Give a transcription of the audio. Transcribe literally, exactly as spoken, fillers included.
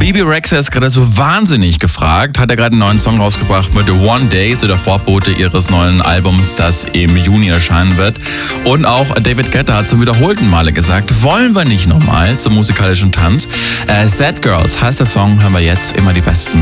Bebe Rexha ist gerade so wahnsinnig gefragt. Hat er gerade einen neuen Song rausgebracht mit One Day, so der Vorbote ihres neuen Albums, das im Juni erscheinen wird. Und auch David Guetta hat zum wiederholten Male gesagt, wollen wir nicht nochmal zum musikalischen Tanz. Äh, Sad Girls heißt der Song, hören wir jetzt immer die besten